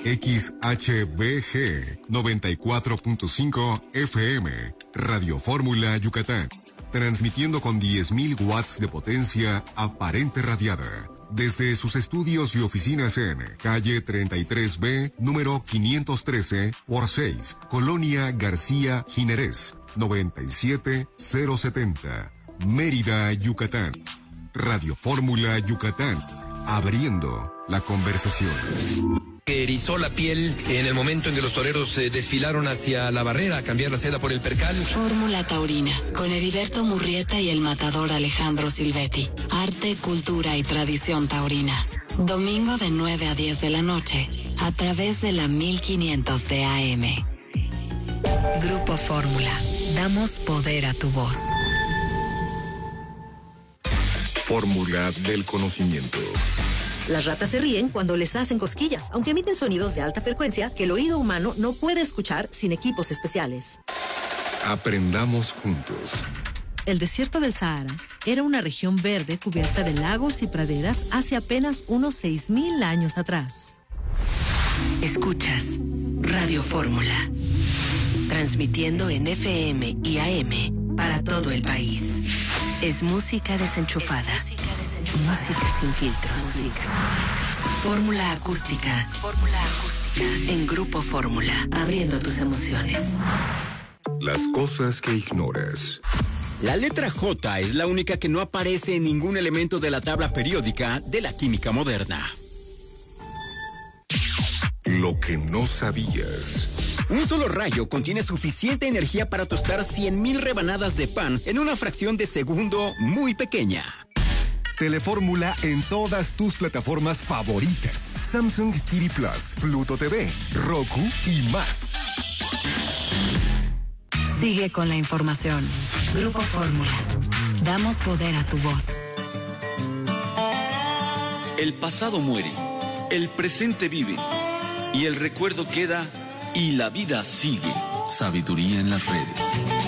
XHBG 94.5 FM, Radio Fórmula Yucatán, transmitiendo con 10.000 watts de potencia aparente radiada. Desde sus estudios y oficinas en calle 33B, número 513 por 6, Colonia García Ginerés, 97070, Mérida, Yucatán. Radio Fórmula Yucatán, abriendo la conversación. Erizó la piel en el momento en que los toreros desfilaron hacia la barrera a cambiar la seda por el percal. Fórmula Taurina, con Heriberto Murrieta y el matador Alejandro Silvetti. Arte, cultura y tradición taurina. Domingo de 9 a 10 de la noche, a través de la 1500 de AM. Grupo Fórmula, damos poder a tu voz. Fórmula del conocimiento. Las ratas se ríen cuando les hacen cosquillas, aunque emiten sonidos de alta frecuencia que el oído humano no puede escuchar sin equipos especiales. Aprendamos juntos. El desierto del Sahara era una región verde cubierta de lagos y praderas hace apenas unos 6.000 años atrás. Escuchas Radio Fórmula, transmitiendo en FM y AM para todo el país. Es música desenchufada. Música sin filtros. Fórmula acústica. En Grupo Fórmula, abriendo tus emociones. Las cosas que ignoras. La letra J es la única que no aparece en ningún elemento de la tabla periódica de la química moderna. Lo que no sabías. Un solo rayo contiene suficiente energía para tostar 100,000 rebanadas de pan en una fracción de segundo muy pequeña. Telefórmula en todas tus plataformas favoritas. Samsung TV Plus, Pluto TV, Roku y más. Sigue con la información. Grupo Fórmula. Damos poder a tu voz. El pasado muere, el presente vive, y el recuerdo queda, y la vida sigue. Sabiduría en las redes.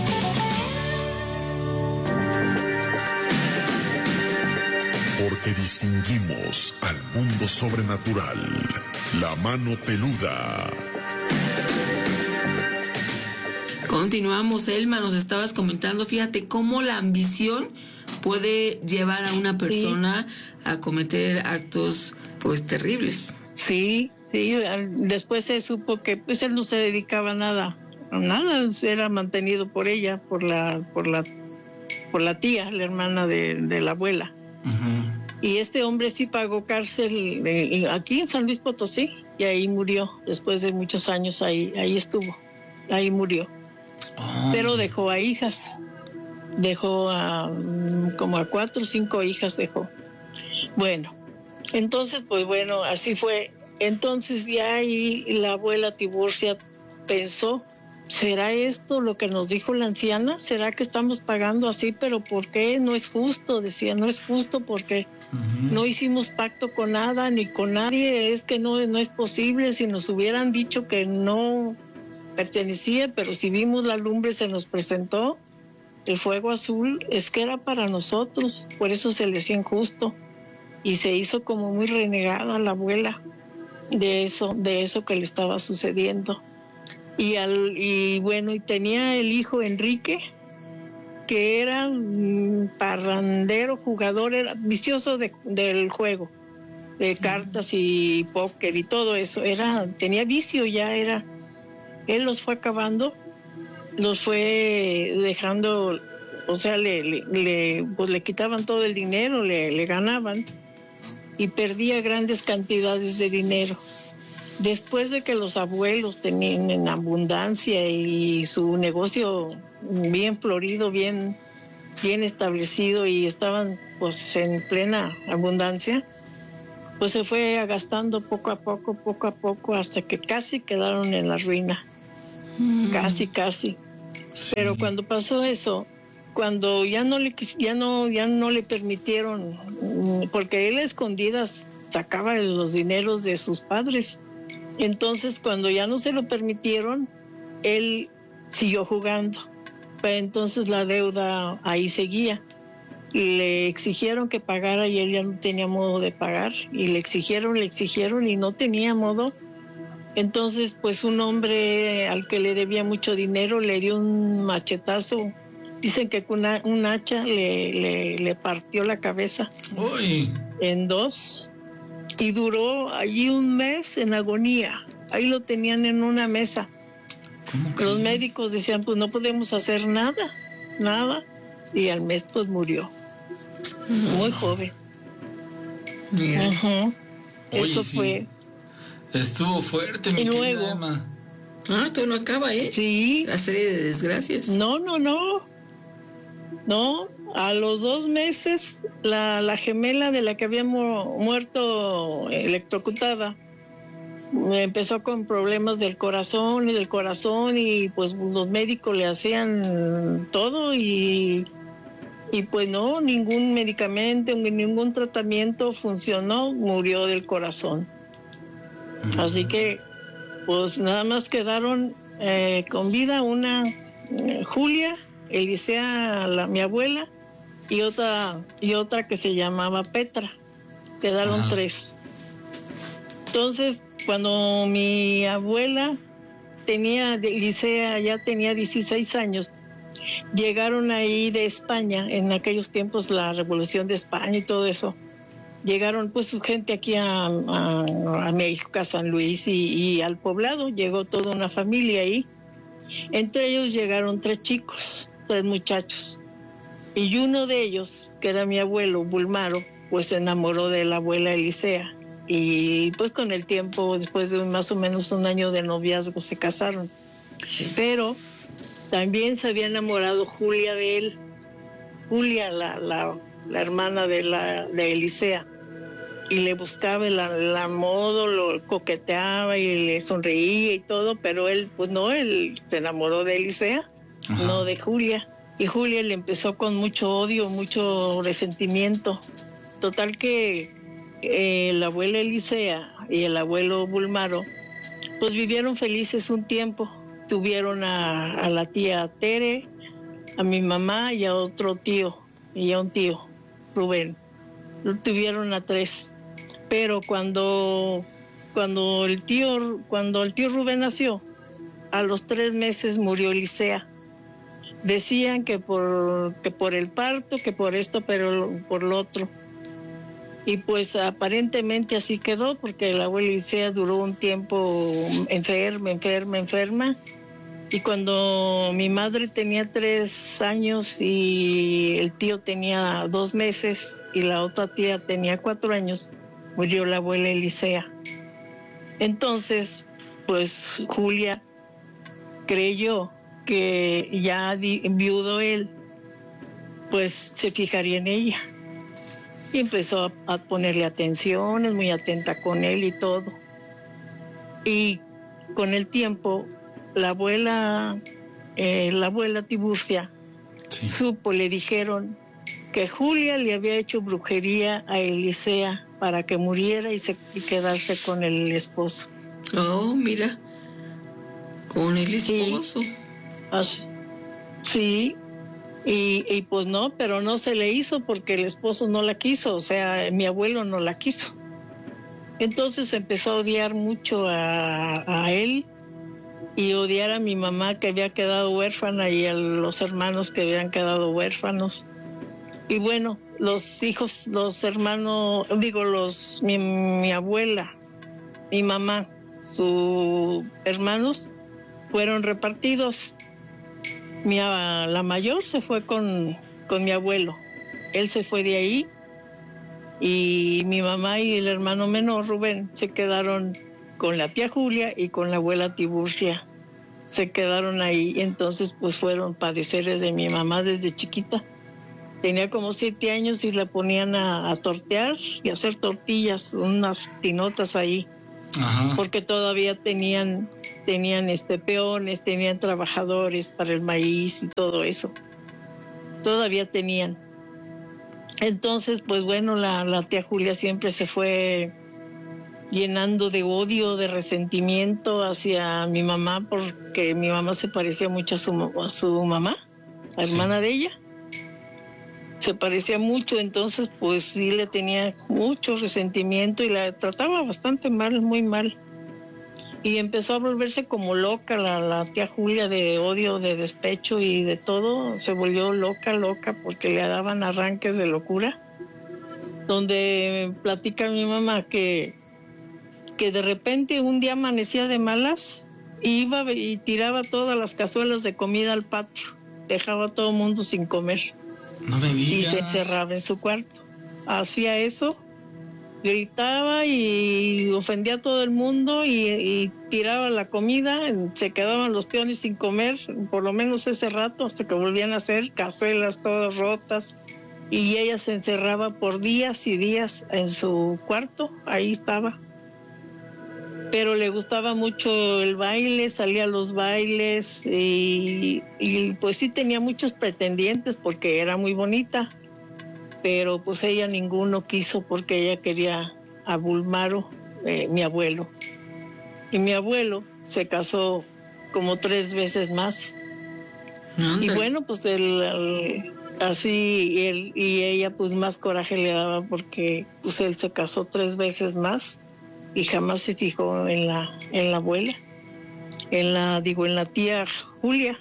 Porque distinguimos al mundo sobrenatural. La mano peluda. Continuamos, Elma, nos estabas comentando, fíjate cómo la ambición puede llevar a una persona a cometer actos pues terribles. Sí, después se supo que pues él no se dedicaba a nada, era mantenido por ella, por la tía, la hermana de la abuela. Uh-huh. Y este hombre sí pagó cárcel aquí en San Luis Potosí y ahí murió, después de muchos años ahí estuvo, ahí murió. Oh. Pero dejó a hijas, dejó como a 4 o 5 hijas dejó. Bueno, entonces pues bueno, así fue. Entonces ya ahí la abuela Tiburcia pensó, ¿será esto lo que nos dijo la anciana? ¿Será que estamos pagando así? ¿Pero por qué? No es justo, decía, no es justo porque no hicimos pacto con nada ni con nadie, es que no es posible. Si nos hubieran dicho que no pertenecía, pero si vimos la lumbre se nos presentó, el fuego azul, es que era para nosotros, por eso se le hacía injusto. Y se hizo como muy renegada la abuela de eso que le estaba sucediendo. Y bueno, y tenía el hijo Enrique, que era parrandero, jugador, era vicioso del juego, de cartas y póker y todo eso, tenía vicio ya, él los fue acabando, los fue dejando, o sea, pues le quitaban todo el dinero, le ganaban y perdía grandes cantidades de dinero. Después de que los abuelos tenían en abundancia y su negocio bien florido, bien establecido y estaban pues en plena abundancia, pues se fue agastando poco a poco, hasta que casi quedaron en la ruina. Casi. Sí. Pero cuando pasó eso, cuando ya no le permitieron, porque él a escondidas sacaba los dineros de sus padres. Entonces, cuando ya no se lo permitieron, él siguió jugando. Pero entonces la deuda ahí seguía. Le exigieron que pagara y él ya no tenía modo de pagar. Y le exigieron y no tenía modo. Entonces, pues un hombre al que le debía mucho dinero le dio un machetazo. Dicen que con un hacha le partió la cabeza en dos y duró allí un mes en agonía. Ahí lo tenían en una mesa. Los médicos decían, pues no podemos hacer nada. Y al mes pues murió. Muy joven. Mira. Uh-huh. Oye, eso sí. fue. Estuvo fuerte, mi querida Emma. Todo no acaba, ¿eh? Sí. La serie de desgracias. No. A los 2 meses, la gemela de la que había muerto electrocutada empezó con problemas del corazón y pues los médicos le hacían todo y pues no, ningún medicamento, ningún tratamiento funcionó, murió del corazón. Así que pues nada más quedaron con vida una Julia, Elisea, mi abuela, y otra que se llamaba Petra. Quedaron 3. Entonces, cuando mi abuela Elisea ya tenía 16 años, llegaron ahí de España, en aquellos tiempos la Revolución de España y todo eso. Llegaron pues su gente aquí a México, a San Luis y al poblado. Llegó toda una familia ahí. Entre ellos llegaron 3 muchachos. Y uno de ellos, que era mi abuelo, Bulmaro, pues se enamoró de la abuela Elisea. Y pues con el tiempo, después de más o menos un año de noviazgo, se casaron. Sí. Pero también se había enamorado Julia de él. Julia, la hermana de Elisea. Y le buscaba el modo, lo coqueteaba y le sonreía y todo, pero él, pues no, él se enamoró de Elisea, no de Julia. Y Julia le empezó con mucho odio, mucho resentimiento. Total que la abuela Elisea y el abuelo Bulmaro, pues vivieron felices un tiempo. Tuvieron a la tía Tere, a mi mamá y a otro tío, y a un tío, Rubén. Tuvieron a 3. Pero cuando el tío Rubén nació, a los 3 meses murió Elisea. Decían que por el parto, que por esto, pero por lo otro. Y pues aparentemente así quedó, porque la abuela Elisea duró un tiempo enferma. Y cuando mi madre tenía 3 años y el tío tenía 2 meses y la otra tía tenía 4 años, murió la abuela Elisea. Entonces, pues Julia creyó que ya viudo él, pues se fijaría en ella. Y empezó a ponerle atención, es muy atenta con él y todo. Y con el tiempo, la abuela Tiburcia supo, le dijeron que Julia le había hecho brujería a Elisea para que muriera y quedarse con el esposo. Oh, mira, con el esposo. Sí, y pues no, pero no se le hizo porque el esposo no la quiso, o sea, mi abuelo no la quiso. Entonces empezó a odiar mucho a él y odiar a mi mamá que había quedado huérfana y a los hermanos que habían quedado huérfanos. Y bueno, los hijos, los hermanos, mi abuela, mi mamá, sus hermanos fueron repartidos. La mayor se fue con mi abuelo. Él se fue de ahí y mi mamá y el hermano menor, Rubén, se quedaron con la tía Julia y con la abuela Tiburcia. Se quedaron ahí. Entonces pues fueron padeceres de mi mamá desde chiquita. Tenía como 7 años y la ponían a tortear y a hacer tortillas, unas tinotas ahí. Ajá. Porque todavía tenían peones, tenían trabajadores para el maíz y todo eso. Todavía tenían. Entonces, pues bueno, la tía Julia siempre se fue llenando de odio, de resentimiento hacia mi mamá, porque mi mamá se parecía mucho a su mamá, la hermana de ella. Se parecía mucho, entonces pues sí le tenía mucho resentimiento y la trataba bastante mal, muy mal. y empezó a volverse como loca la tía Julia, de odio, de despecho y de todo. Se volvió loca porque le daban arranques de locura, donde platica mi mamá que de repente un día amanecía de malas, iba y tiraba todas las cazuelas de comida al patio, dejaba a todo el mundo sin comer. No me digas. Y se encerraba en su cuarto. Hacía eso, gritaba y ofendía a todo el mundo y tiraba la comida, se quedaban los peones sin comer, por lo menos ese rato, hasta que volvían a hacer cazuelas todas rotas. Y ella se encerraba por días y días en su cuarto, ahí estaba. Pero le gustaba mucho el baile, salía a los bailes y pues sí tenía muchos pretendientes porque era muy bonita, pero pues ella ninguno quiso porque ella quería a Bulmaro, mi abuelo. Y mi abuelo se casó como 3 veces más. Y bueno, pues él y ella pues más coraje le daba porque pues él se casó 3 veces más. Y jamás se fijó en la abuela, en la tía Julia.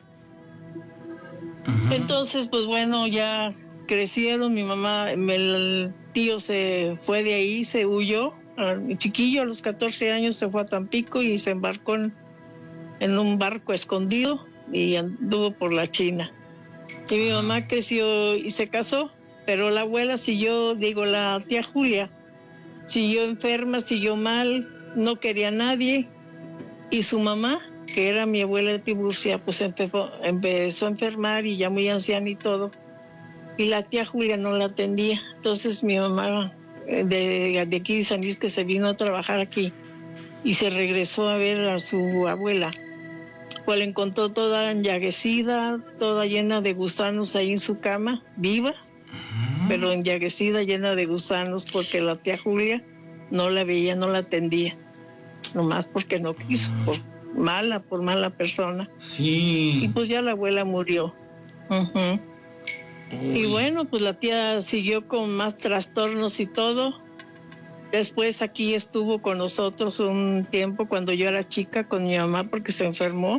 Uh-huh. Entonces, pues bueno, ya crecieron, mi mamá, el tío se fue de ahí, se huyó, mi chiquillo a los 14 años se fue a Tampico y se embarcó en un barco escondido y anduvo por la China. Y mi mamá creció y se casó, pero la abuela la tía Julia, siguió enferma, siguió mal, no quería a nadie. Y su mamá, que era mi abuela Tiburcia, pues empezó a enfermar y ya muy anciana y todo. Y la tía Julia no la atendía. Entonces mi mamá de aquí de San Luis, que se vino a trabajar aquí y se regresó a ver a su abuela, pues la encontró toda enllaguecida, toda llena de gusanos ahí en su cama, viva, pero enllaguecida, llena de gusanos, porque la tía Julia no la veía, no la atendía, nomás porque no quiso, por mala persona. Sí. Y pues ya la abuela murió. Uh-huh. Y bueno, pues la tía siguió con más trastornos y todo. Después aquí estuvo con nosotros un tiempo cuando yo era chica con mi mamá porque se enfermó.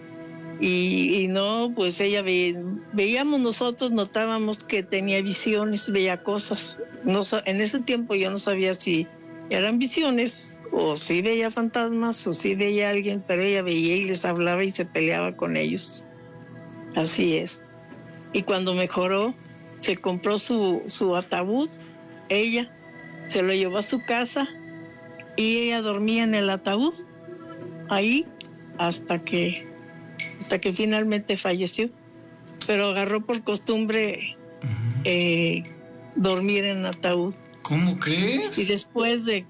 Y no, pues ella veíamos nosotros, notábamos que tenía visiones, veía cosas. En ese tiempo yo no sabía si eran visiones o si veía fantasmas o si veía a alguien, pero ella veía y les hablaba y se peleaba con ellos. Así es. Y cuando mejoró, se compró su ataúd, ella se lo llevó a su casa y ella dormía en el ataúd, ahí, hasta que finalmente falleció. Pero agarró por costumbre dormir en ataúd. ¿Cómo crees? Y después de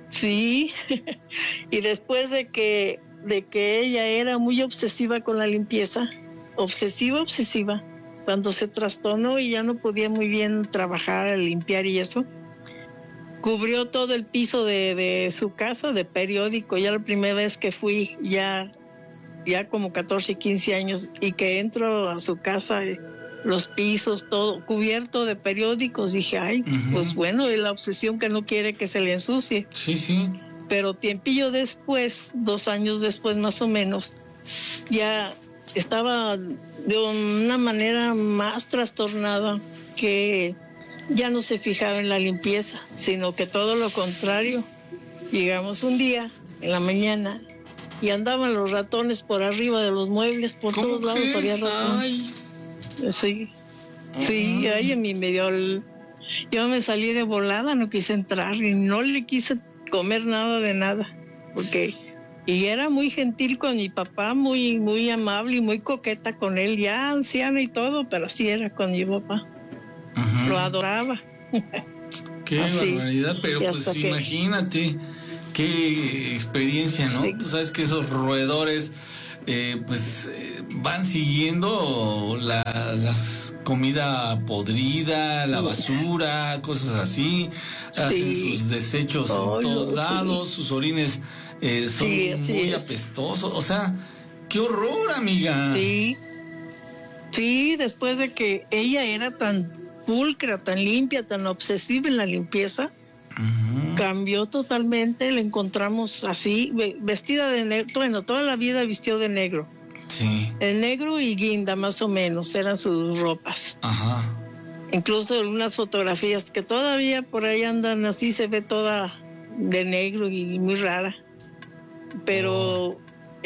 que ella era muy obsesiva con la limpieza, obsesiva, cuando se trastornó y ya no podía muy bien trabajar, limpiar y eso, cubrió todo el piso de su casa de periódico. Ya la primera vez que fui, ya como 14, 15 años, y que entro a su casa, los pisos, todo cubierto de periódicos, dije, ay, pues bueno, es la obsesión que no quiere que se le ensucie. Sí, sí. Pero tiempillo después, 2 años después más o menos, ya estaba de una manera más trastornada, que ya no se fijaba en la limpieza, sino que todo lo contrario. Llegamos un día, en la mañana, y andaban los ratones por arriba de los muebles, por todos lados había ratones. Sí, ahí a mí me dio yo me salí de volada, no quise entrar y no le quise comer nada de nada, y era muy gentil con mi papá, muy, muy amable y muy coqueta con él, ya anciana y todo, pero sí era con mi papá. Lo adoraba. Qué barbaridad, pero pues imagínate qué experiencia, ¿no? Sí. Tú sabes que esos roedores van siguiendo las comida podrida, la basura, cosas así, hacen sus desechos en todos lados, sus orines son muy apestosos, o sea, qué horror, amiga. Sí, después de que ella era tan pulcra, tan limpia, tan obsesiva en la limpieza, Cambió totalmente, la encontramos así, vestida de negro. Bueno, toda la vida vistió de negro. Sí. El negro y guinda, más o menos, eran sus ropas. Ajá. Incluso unas fotografías que todavía por ahí andan, así se ve toda de negro y muy rara. Pero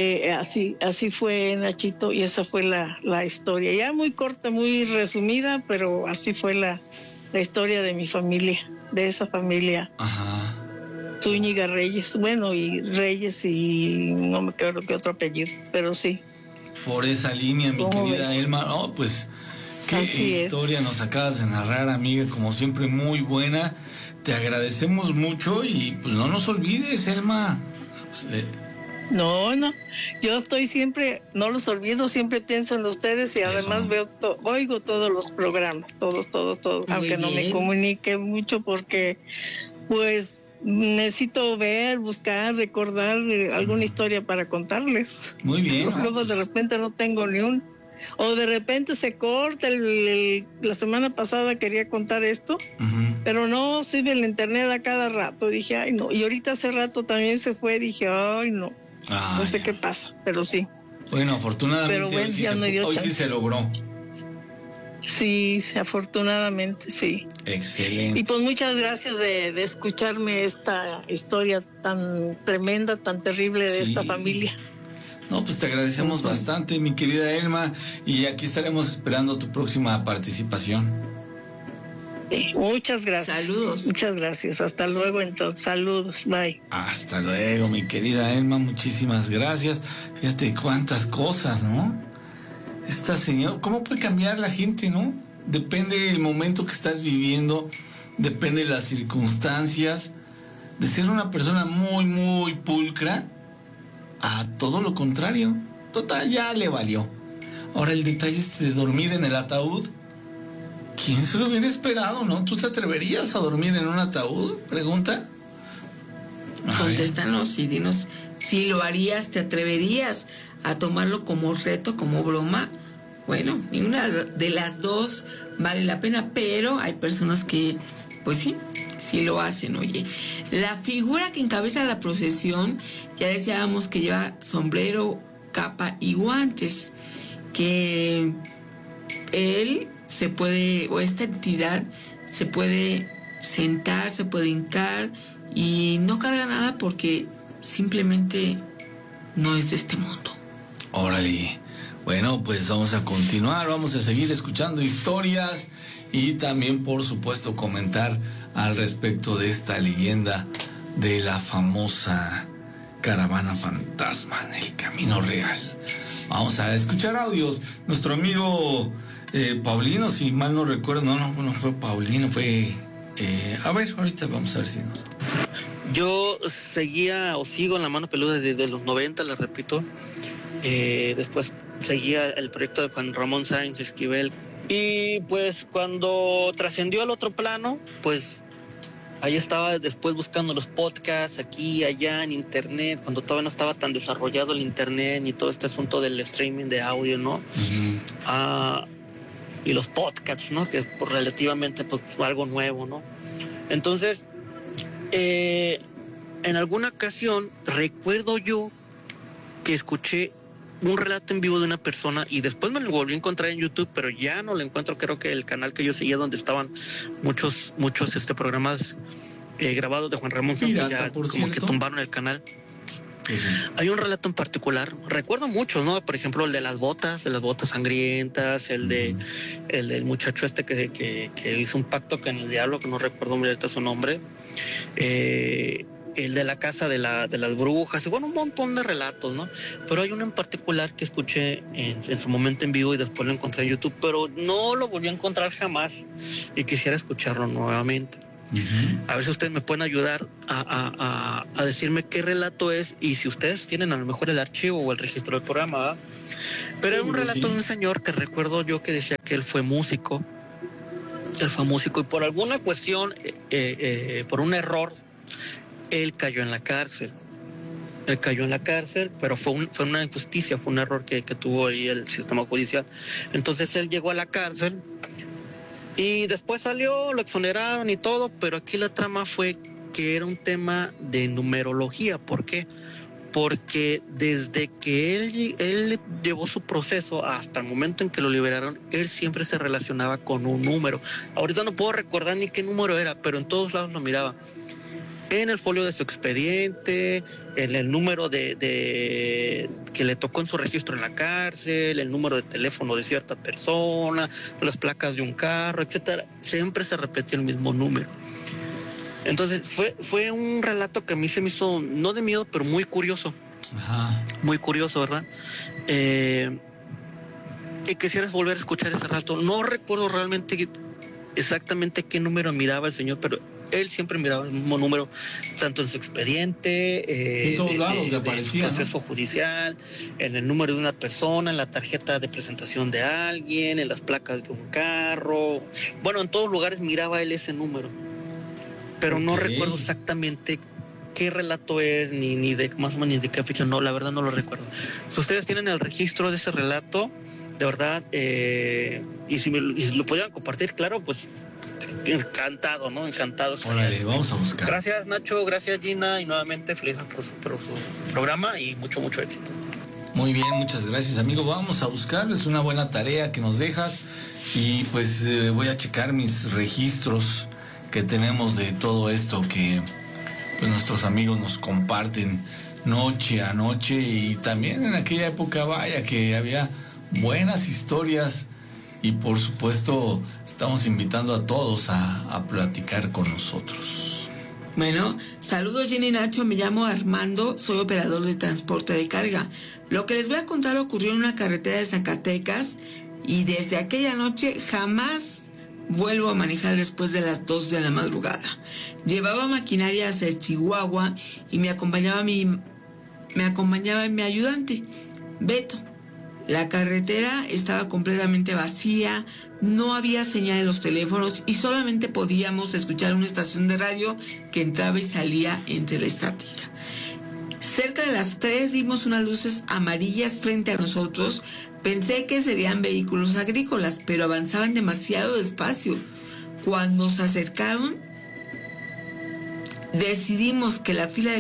así fue Nachito, y esa fue la historia. Ya muy corta, muy resumida, pero así fue la historia de mi familia, de esa familia. Ajá. Zúñiga Reyes, bueno, y Reyes y no me acuerdo qué otro apellido, pero sí. Por esa línea, mi querida Elma. Oh, pues qué Así historia nos acabas de narrar, amiga, como siempre muy buena. Te agradecemos mucho y pues no nos olvides, Elma. No, yo estoy siempre, no los olvido, siempre pienso en ustedes y además oigo todos los programas, todos, aunque no me comunique mucho porque pues necesito ver, buscar, recordar alguna historia para contarles. Muy bien. Luego de repente no tengo ni un, o de repente se corta. La semana pasada quería contar esto, pero no sirve el internet a cada rato. Dije, ay no, y ahorita hace rato también se fue, dije, ay no. No sé qué pasa, pero sí. Bueno, afortunadamente pero bueno, hoy sí se logró. Sí, afortunadamente, sí. Excelente. Y pues muchas gracias de escucharme esta historia tan tremenda, tan terrible de esta familia. No, pues te agradecemos bastante, mi querida Elma, y aquí estaremos esperando tu próxima participación. Sí, muchas gracias. Saludos. Muchas gracias. Hasta luego, entonces. Saludos. Bye. Hasta luego, mi querida Elma. Muchísimas gracias. Fíjate cuántas cosas, ¿no? Esta señora, ¿cómo puede cambiar la gente, no? Depende del momento que estás viviendo, depende de las circunstancias, de ser una persona muy, muy pulcra a todo lo contrario. Total, ya le valió. Ahora el detalle de dormir en el ataúd. ¿Quién se lo hubiera esperado, no? ¿Tú te atreverías a dormir en un ataúd? Pregunta. Contéstanos y dinos si lo harías, ¿te atreverías a tomarlo como reto, como broma? Bueno, ninguna de las dos vale la pena, pero hay personas que, pues sí lo hacen. Oye, la figura que encabeza la procesión, ya decíamos que lleva sombrero, capa y guantes, que él se puede, o esta entidad se puede sentar, se puede hincar y no carga nada porque simplemente no es de este mundo. Órale. Bueno, pues vamos a continuar, vamos a seguir escuchando historias y también, por supuesto, comentar al respecto de esta leyenda de la famosa caravana fantasma en el Camino Real. Vamos a escuchar audios. Nuestro amigo Paulino, si mal no recuerdo, no fue Paulino, fue... a ver, ahorita vamos a ver si nos... Yo sigo en La Mano Peluda desde los 90, les repito. Después seguía el proyecto de Juan Ramón Sáenz Esquivel. Y pues cuando trascendió al otro plano, pues ahí estaba después buscando los podcasts aquí, allá en internet, cuando todavía no estaba tan desarrollado el internet ni todo este asunto del streaming de audio, ¿no? Y los podcasts, ¿no? Que pues, relativamente pues algo nuevo, ¿no? Entonces, en alguna ocasión recuerdo yo que escuché un relato en vivo de una persona y después me lo volví a encontrar en YouTube, pero ya no lo encuentro. Creo que el canal que yo seguía donde estaban muchos programas grabados de Juan Ramón Sáenz, ya como que tumbaron el canal. Hay un relato en particular, recuerdo muchos, ¿no? Por ejemplo, el de las botas sangrientas, el del muchacho que hizo un pacto con el diablo, que no recuerdo muy ahorita su nombre, el de la casa de las brujas, y bueno, un montón de relatos, ¿no? Pero hay uno en particular que escuché en su momento en vivo y después lo encontré en YouTube, pero no lo volví a encontrar jamás y quisiera escucharlo nuevamente. A ver si ustedes me pueden ayudar a decirme qué relato es y si ustedes tienen a lo mejor el archivo o el registro del programa, ¿verdad? Pero es un relato de un señor que recuerdo yo que decía que él fue músico y por alguna cuestión, por un error, él cayó en la cárcel, pero fue una injusticia, fue un error que tuvo ahí el sistema judicial. Entonces él llegó a la cárcel y después salió, lo exoneraron y todo, pero aquí la trama fue que era un tema de numerología. ¿Por qué? Porque desde que él llevó su proceso hasta el momento en que lo liberaron, él siempre se relacionaba con un número. Ahorita no puedo recordar ni qué número era, pero en todos lados lo miraba. En el folio de su expediente, en el número de que le tocó en su registro en la cárcel, el número de teléfono de cierta persona, las placas de un carro, etcétera. Siempre se repetía el mismo número. Entonces fue un relato que a mí se me hizo, no de miedo, pero muy curioso. Ajá. Muy curioso, ¿verdad? Y quisieras volver a escuchar ese relato. No recuerdo realmente exactamente qué número miraba el señor, pero él siempre miraba el mismo número, tanto en su expediente, en todos lados aparecía, en su proceso judicial, en el número de una persona, en la tarjeta de presentación de alguien, en las placas de un carro. Bueno, en todos lugares miraba él ese número. Pero no recuerdo exactamente qué relato es, ni de más o menos ni de qué fecha. No, la verdad no lo recuerdo. Si ustedes tienen el registro de ese relato, de verdad, y si lo pudieran compartir, claro, pues encantado, ¿no? Encantado. Órale, vamos a buscar. Gracias, Nacho, gracias, Gina, y nuevamente feliz por su programa y mucho éxito. Muy bien, muchas gracias, amigo. Vamos a buscarlo, es una buena tarea que nos dejas y pues voy a checar mis registros que tenemos de todo esto que pues nuestros amigos nos comparten noche a noche, y también en aquella época, vaya, que había buenas historias, y por supuesto estamos invitando a todos a platicar con nosotros. Bueno, saludos Jenny y Nacho, me llamo Armando, soy operador de transporte de carga. Lo que les voy a contar ocurrió en una carretera de Zacatecas, y desde aquella noche jamás vuelvo a manejar después de las 2 de la madrugada. Llevaba maquinaria hacia Chihuahua y me acompañaba mi ayudante, Beto. La carretera estaba completamente vacía, no había señal en los teléfonos y solamente podíamos escuchar una estación de radio que entraba y salía entre la estática. Cerca de las 3 vimos unas luces amarillas frente a nosotros. Pensé que serían vehículos agrícolas, pero avanzaban demasiado despacio. Cuando se acercaron, decidimos que la fila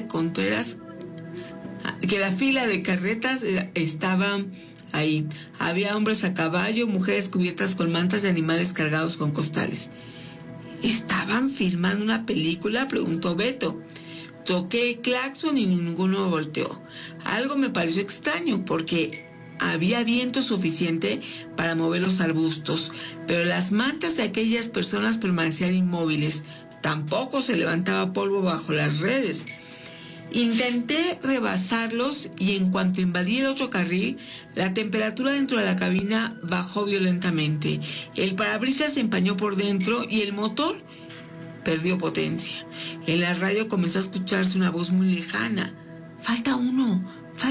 de carretas estaba ahí. Había hombres a caballo, mujeres cubiertas con mantas y animales cargados con costales. ¿Estaban filmando una película?, preguntó Beto. Toqué el claxon y ninguno volteó. Algo me pareció extraño porque había viento suficiente para mover los arbustos, pero las mantas de aquellas personas permanecían inmóviles. Tampoco se levantaba polvo bajo las redes. Intenté rebasarlos y en cuanto invadí el otro carril, la temperatura dentro de la cabina bajó violentamente. El parabrisas se empañó por dentro y el motor perdió potencia. En la radio comenzó a escucharse una voz muy lejana. Falta uno.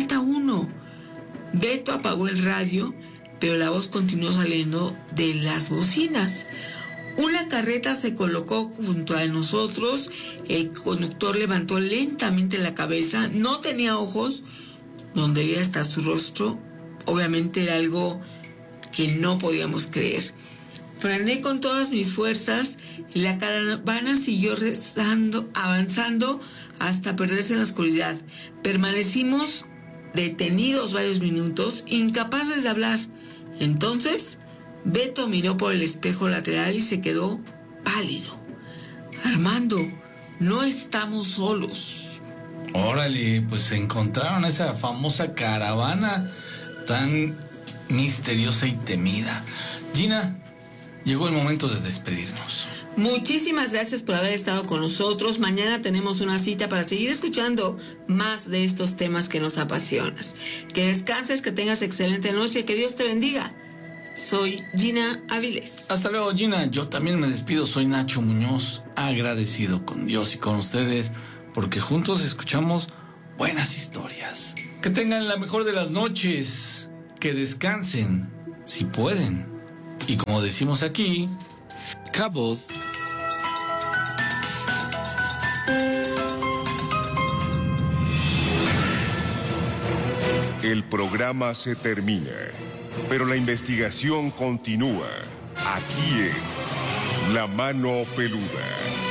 Beto apagó el radio, pero la voz continuó saliendo de las bocinas. Una carreta se colocó junto a nosotros. El conductor levantó lentamente la cabeza. No tenía ojos. Donde debía estar su rostro, obviamente era algo que no podíamos creer. Frené con todas mis fuerzas y la caravana siguió avanzando hasta perderse en la oscuridad. Permanecimos detenidos varios minutos, incapaces de hablar. Entonces, Beto miró por el espejo lateral y se quedó pálido. Armando, no estamos solos. Órale, pues encontraron esa famosa caravana tan misteriosa y temida. Gina, llegó el momento de despedirnos. Muchísimas gracias por haber estado con nosotros. Mañana tenemos una cita para seguir escuchando más de estos temas que nos apasionan. Que descanses, que tengas excelente noche, que Dios te bendiga. Soy Gina Avilés. Hasta luego, Gina. Yo también me despido. Soy Nacho Muñoz, agradecido con Dios y con ustedes, porque juntos escuchamos buenas historias. Que tengan la mejor de las noches. Que descansen, si pueden. Y como decimos aquí, cabot. El programa se termina, pero la investigación continúa aquí en La Mano Peluda.